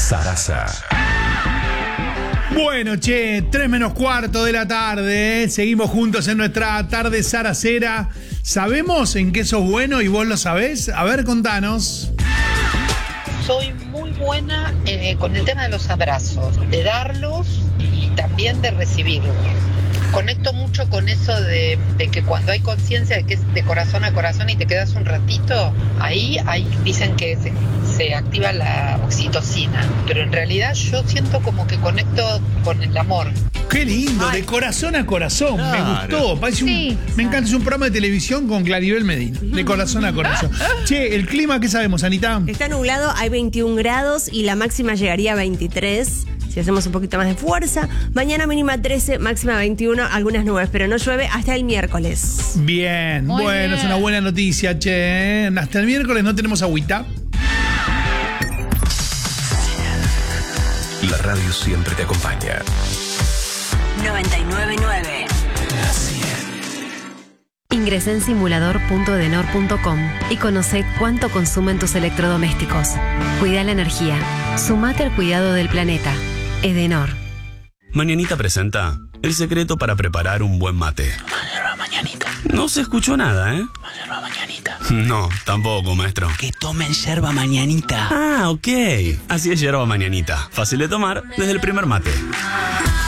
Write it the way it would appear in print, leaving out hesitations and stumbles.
Sarasa. Bueno, che, 3 menos cuarto de la tarde, ¿eh? Seguimos juntos en nuestra tarde saracera. ¿Sabemos en qué sos bueno y vos lo sabés? A ver, contanos. Soy muy buena con el tema de los abrazos, de darlos y también de recibirlos. Conecto mucho con eso de que cuando hay conciencia de que es de corazón a corazón y te quedas un ratito, ahí dicen que se activa la oxitocina, pero en realidad yo siento como que conecto con el amor. Qué lindo, de corazón a corazón, Claro. me gustó. Parece me encanta, es un programa de televisión con Claribel Medina, de corazón a corazón. Che, el clima, ¿qué sabemos, Anita? Está nublado, hay 21 grados y la máxima llegaría a 23. Si hacemos un poquito más de fuerza. Mañana mínima 13, máxima 21, algunas nubes, pero no llueve hasta el miércoles. Bien, Muy bueno, bien. es una buena noticia, che. Hasta el miércoles no tenemos agüita. La radio siempre te acompaña. 999. Ingresa en simulador.edenor.com y conoce cuánto consumen tus electrodomésticos. Cuida la energía. Sumate al cuidado del planeta. Edenor. Mañanita presenta el secreto para preparar un buen mate. Yerba mañanita. No se escuchó nada, ¿eh? Yerba mañanita. No, tampoco, maestro. Que tomen yerba mañanita. Ah, ok. Así es yerba mañanita. Fácil de tomar desde el primer mate.